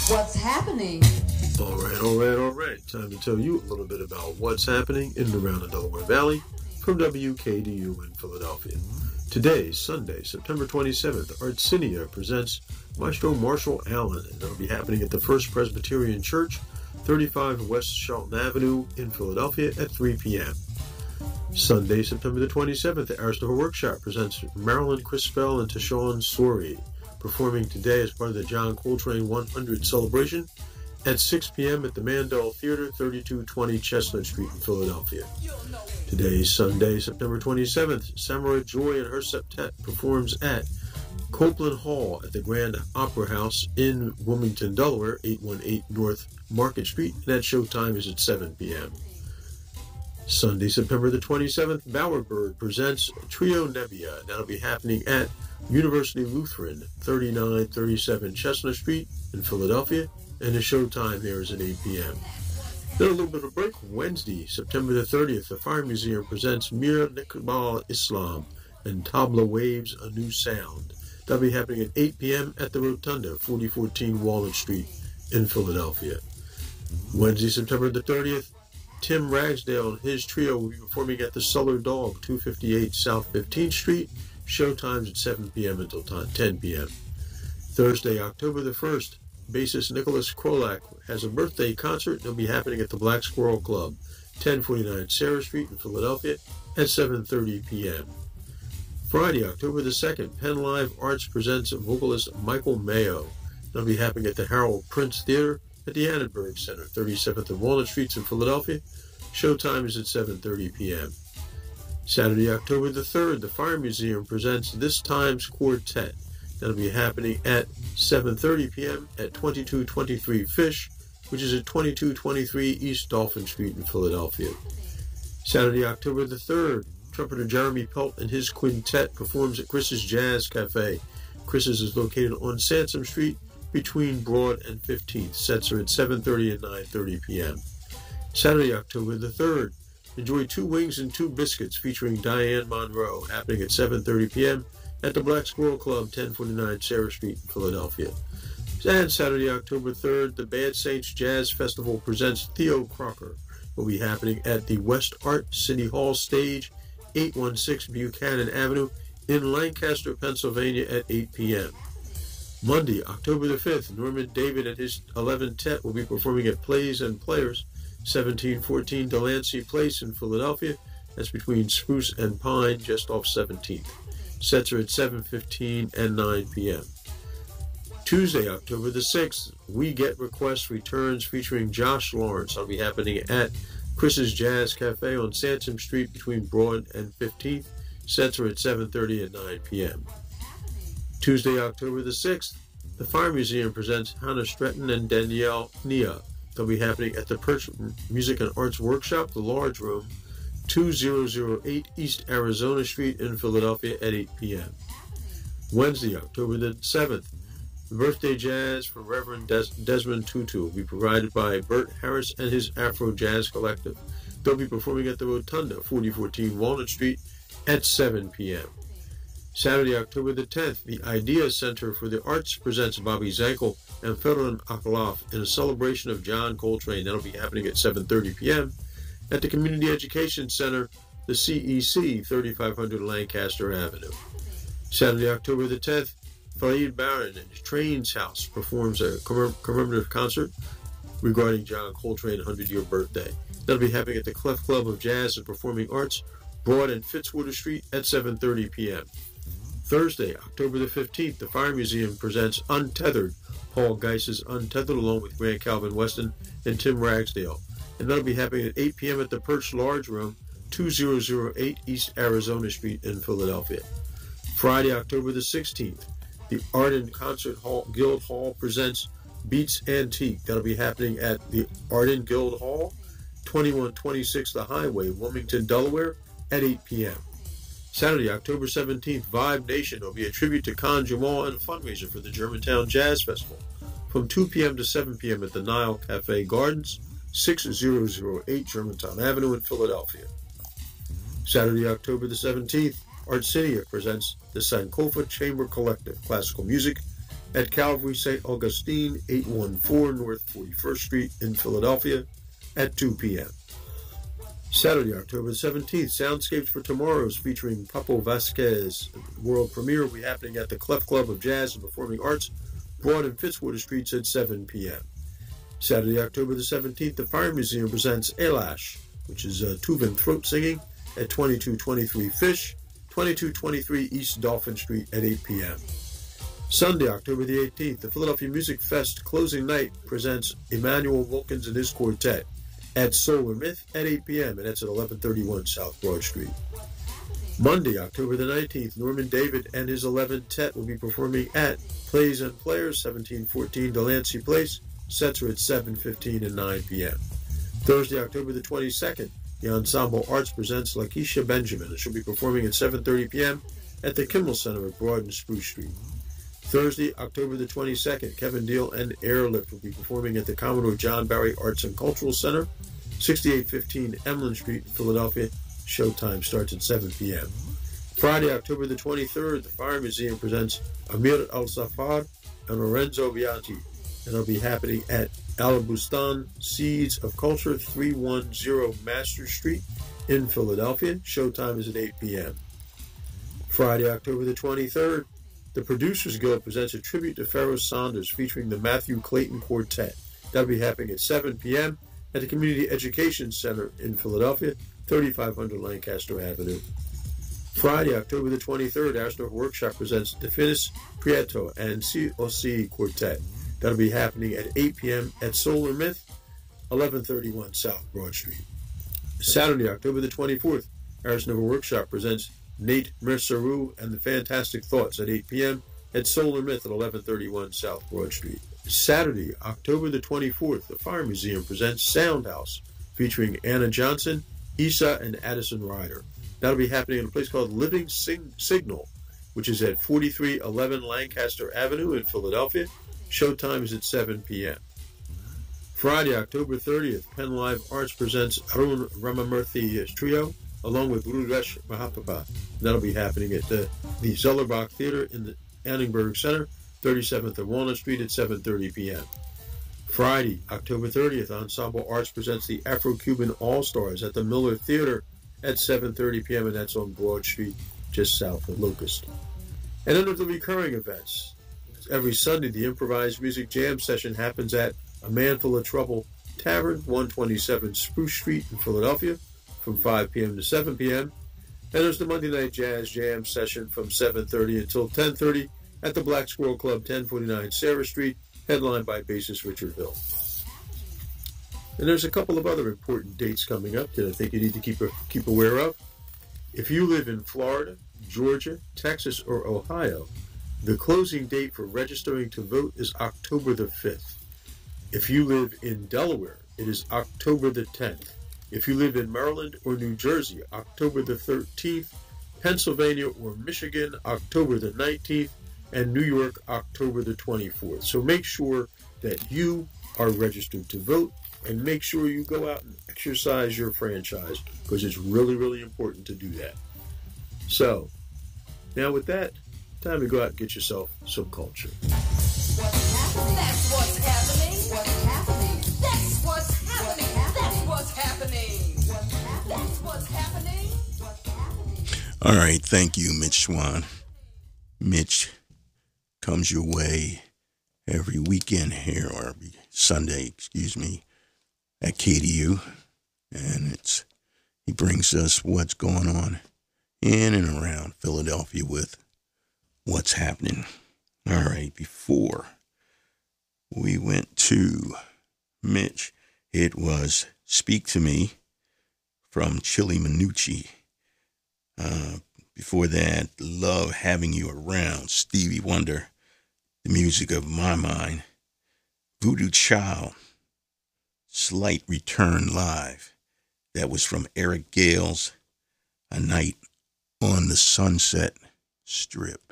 What's happening? All right. Time to tell you a little bit about what's happening in and around the Delaware Valley from WKDU in Philadelphia. Today, Sunday, September 27th, Artsinia presents Maestro Marshall Allen, and that'll be happening at the First Presbyterian Church, 35 West Charlton Avenue in Philadelphia at 3 p.m. Sunday, September the 27th, the Aristotle Workshop presents Marilyn Crispell and Tashawn Sori, performing today as part of the John Coltrane 100 celebration at 6 p.m. at the Mandel Theater, 3220 Chestnut Street in Philadelphia. Today, Sunday, September 27th, Samara Joy and her septet performs at Copeland Hall at the Grand Opera House in Wilmington, Delaware, 818 North Market Street, and that showtime is at 7 p.m. Sunday, September the 27th, Bowerbird presents Trio Nebbia, and that'll be happening at University Lutheran, 3937 Chestnut Street in Philadelphia, and the showtime there is at 8 p.m. Then a little bit of a break. Wednesday, September the 30th, the Fire Museum presents Mir Nikbal Islam and Tabla Waves A New Sound. That'll be happening at 8 p.m. at the Rotunda, 4014 Walnut Street in Philadelphia. Wednesday, September the 30th, Tim Ragsdale and his trio will be performing at the Cellar Dog, 258 South 15th Street. Showtimes at 7 p.m. until 10 p.m. Thursday, October the 1st, bassist Nicholas Krolak has a birthday concert. It'll be happening at the Black Squirrel Club, 1049 Sarah Street in Philadelphia at 7:30 p.m. Friday, October the 2nd, Penn Live Arts presents vocalist Michael Mayo. It'll be happening at the Harold Prince Theater at the Annenberg Center, 37th and Walnut Streets in Philadelphia. Showtime is at 7:30 p.m. Saturday, October the 3rd, the Fire Museum presents This Times Quartet. That'll be happening at 7:30 p.m. at 2223 Fish, which is at 2223 East Dolphin Street in Philadelphia. Saturday, October the 3rd, trumpeter Jeremy Pelt and his quintet performs at Chris's Jazz Cafe. Chris's is located on Sansom Street between Broad and 15th. Sets are at 7:30 and 9:30 p.m. Saturday, October the 3rd, enjoy Two Wings and Two Biscuits featuring Diane Monroe, happening at 7:30 p.m. at the Black Squirrel Club, 1049 Sarah Street in Philadelphia. And Saturday, October 3rd, the Bad Saints Jazz Festival presents Theo Crocker. It will be happening at the West Art City Hall stage, 816 Buchanan Avenue in Lancaster, Pennsylvania at 8 p.m. Monday, October the 5th, Norman David and his 11th will be performing at Plays and Players, 1714 Delancey Place in Philadelphia. That's between Spruce and Pine, just off 17th. Sets are at 7:15 and 9 p.m. Tuesday, October the 6th, We Get Requests returns featuring Josh Lawrence. I'll be happening at Chris's Jazz Cafe on Sansom Street between Broad and 15th. Sets are at 7:30 and 9 p.m. Tuesday, October the 6th, the Fire Museum presents Hannah Stretton and Danielle Nia. They'll be happening at the Perch Music and Arts Workshop, the Large Room, 2008 East Arizona Street in Philadelphia at 8 p.m. Wednesday, October the 7th, the Birthday Jazz for Reverend Desmond Tutu will be provided by Bert Harris and his Afro Jazz Collective. They'll be performing at the Rotunda, 4014 Walnut Street at 7 p.m. Saturday, October the 10th, the Idea Center for the Arts presents Bobby Zankel and Ferdinand Aklov in a celebration of John Coltrane. That'll be happening at 7:30 p.m. at the Community Education Center, the CEC, 3500 Lancaster Avenue. Saturday, October the 10th, Farid Baron and Train's House performs a commemorative concert regarding John Coltrane's 100-year birthday. That'll be happening at the Clef Club of Jazz and Performing Arts, Broad and Fitzwater Street at 7:30 p.m. Thursday, October the 15th, the Fire Museum presents Untethered, Paul Geiss's Untethered, along with Grant Calvin Weston and Tim Ragsdale. And that'll be happening at 8 p.m. at the Perch Large Room, 2008 East Arizona Street in Philadelphia. Friday, October the 16th, the Arden Concert Hall Guild Hall presents Beats Antique. That'll be happening at the Arden Guild Hall, 2126 The Highway, Wilmington, Delaware, at 8 p.m. Saturday, October 17th, Vibe Nation will be a tribute to Khan Jamal and a fundraiser for the Germantown Jazz Festival from 2 p.m. to 7 p.m. at the Nile Cafe Gardens, 6008 Germantown Avenue in Philadelphia. Saturday, October the 17th, Artsinia presents the Sankofa Chamber Collective, classical music, at Calvary St. Augustine, 814 North 41st Street in Philadelphia at 2 p.m. Saturday, October 17th, Soundscapes for Tomorrows featuring Papo Vasquez. World premiere will be happening at the Clef Club of Jazz and Performing Arts, Broad and Fitzwater Streets at 7 p.m. Saturday, October the 17th, the Fire Museum presents Elash, which is Tuvan throat singing, at 2223 Fish, 2223 East Dolphin Street at 8 p.m. Sunday, October the 18th, the Philadelphia Music Fest closing night presents Emmanuel Wilkins and his quartet at Solar Myth at 8 p.m., and that's at 1131 South Broad Street. Monday, October the 19th, Norman David and his 11th will be performing at Plays and Players, 1714 Delancey Place. Sets are at 7:15 and 9 p.m. Thursday, October the 22nd, the Ensemble Arts presents Lakeisha Benjamin, and she'll be performing at 7:30 p.m. at the Kimmel Center at Broad and Spruce Street. Thursday, October the 22nd, Kevin Deal and Airlift will be performing at the Commodore John Barry Arts and Cultural Center, 6815 Emlyn Street in Philadelphia. Showtime starts at 7 p.m. Friday, October the 23rd, the Fire Museum presents Amir Al-Safar and Lorenzo Bianchi, and it'll be happening at Alabustan Seeds of Culture, 310 Master Street in Philadelphia. Showtime is at 8 p.m. Friday, October the 23rd, the Producers Guild presents a tribute to Pharoah Sanders featuring the Matthew Clayton Quartet. That'll be happening at 7 p.m. at the Community Education Center in Philadelphia, 3500 Lancaster Avenue. Friday, October the 23rd, Astor Workshop presents Definis Prieto and COC Quartet. That'll be happening at 8 p.m. at Solar Myth, 1131 South Broad Street. Saturday, October the 24th, Arisnova Workshop presents Nate Merceru and the Fantastic Thoughts at 8 p.m. at Solar Myth at 1131 South Broad Street. Saturday, October the 24th, the Fire Museum presents Sound House featuring Anna Johnson, Isa, and Addison Ryder. That'll be happening in a place called Living Signal, which is at 4311 Lancaster Avenue in Philadelphia. Showtime is at 7 p.m. Friday, October 30th, Penn Live Arts presents Arun Ramamurthy Trio along with Ruresh Mahapapa. That'll be happening at the Zellerbach Theater in the Annenberg Center, 37th and Walnut Street at 7:30 p.m. Friday, October 30th, Ensemble Arts presents the Afro-Cuban All-Stars at the Miller Theater at 7:30 p.m., and that's on Broad Street, just south of Locust. And under the recurring events, every Sunday, the Improvised Music Jam session happens at A Man Full of Trouble Tavern, 127 Spruce Street in Philadelphia, from 5 p.m. to 7 p.m. And there's the Monday Night Jazz Jam session from 7:30 until 10:30 at the Black Squirrel Club, 1049 Sarah Street, headlined by bassist Richard Hill. And there's a couple of other important dates coming up that I think you need to keep aware of. If you live in Florida, Georgia, Texas, or Ohio, the closing date for registering to vote is October the 5th. If you live in Delaware, it is October the 10th. If you live in Maryland or New Jersey, October the 13th, Pennsylvania or Michigan, October the 19th, and New York, October the 24th. So make sure that you are registered to vote, and make sure you go out and exercise your franchise, because it's really, really important to do that. So, now with that, time to go out and get yourself some culture. What's happening? That's what's happening. What's happening? That's what's happening. That's what's happening. That's what's happening. What's happening? All right, thank you, Mitch Swan. Mitch comes your way every weekend here, or every Sunday, at KDU, and he brings us what's going on in and around Philadelphia with what's happening. All right, before we went to Mitch, it was Speak to Me from Chili Minucci. Before that, Love Having You Around, Stevie Wonder, The Music of My Mind. Voodoo Child, Slight Return Live. That was from Eric Gales, A Night on the Sunset Strip.